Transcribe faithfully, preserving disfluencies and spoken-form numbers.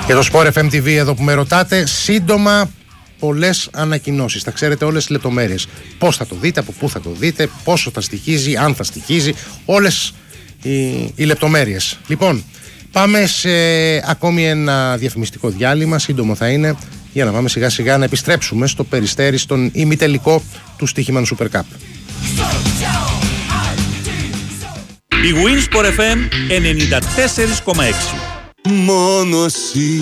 Και το Sport εφ εμ τι βι εδώ που με ρωτάτε, σύντομα πολλές ανακοινώσεις. Θα ξέρετε όλες τις λεπτομέρειες. Πώς θα το δείτε, από πού θα το δείτε, πόσο θα στοιχίζει, αν θα στοιχίζει, όλες οι, οι λεπτομέρειες. Λοιπόν, πάμε σε ακόμη ένα διαφημιστικό διάλειμμα, σύντομο θα είναι, για να πάμε σιγά σιγά να επιστρέψουμε στο Περιστέρι, στον ημιτελικό του Στοίχημαν Super Cup. Η Winsport εφ εμ ενενήντα τέσσερα κόμμα έξι. Μόνο εσύ